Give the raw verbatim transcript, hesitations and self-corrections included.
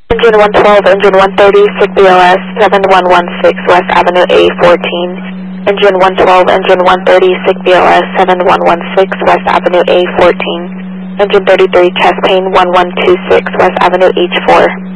Engine one twelve, engine one thirty, S I C B L S seven one one six West Avenue A fourteen. Engine one twelve, engine one thirty, S I C B L S seven one one six West Avenue A fourteen. Engine thirty-three, chest pain one one two six West Avenue H four.